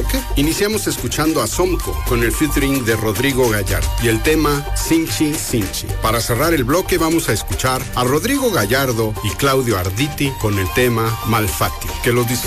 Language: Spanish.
bloque iniciamos escuchando a Somco con el featuring de Rodrigo Gallardo y el tema Sinchi Sinchi. Para cerrar el bloque vamos a escuchar a Rodrigo Gallardo y Claudio Arditi con el tema Malfatti. Que los disfruten.